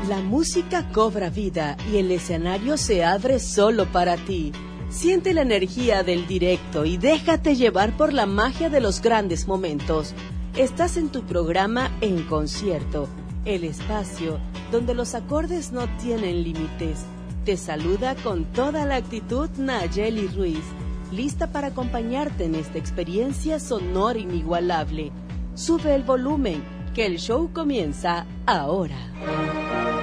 La música cobra vida y el escenario se abre solo para ti. Siente la energía del directo y déjate llevar por la magia de los grandes momentos. Estás en tu programa En Concierto, el espacio donde los acordes no tienen límites. Te saluda con toda la actitud Nayeli Ruiz, lista para acompañarte en esta experiencia sonora inigualable. Sube el volumen, que el show comienza ahora.